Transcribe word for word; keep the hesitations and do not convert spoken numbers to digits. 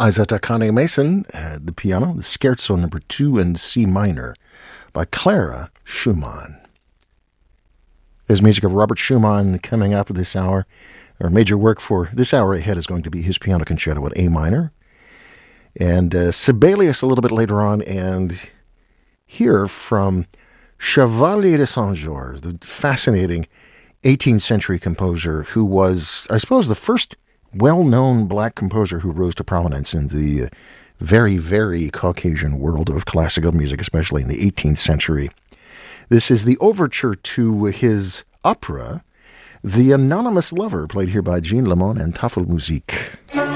Isaac Akane Mason at the piano, the Scherzo number two in C minor by Clara Schumann. There's music of Robert Schumann coming up this hour. Our major work for this hour ahead is going to be his piano concerto in A minor. And uh, Sibelius a little bit later on, and hear from Chevalier de Saint-Georges, the fascinating eighteenth century composer who was, I suppose, the first well-known black composer who rose to prominence in the very, very Caucasian world of classical music, especially in the eighteenth century. This is the overture to his opera, The Anonymous Lover, played here by Jean Lamont and Tafelmusik.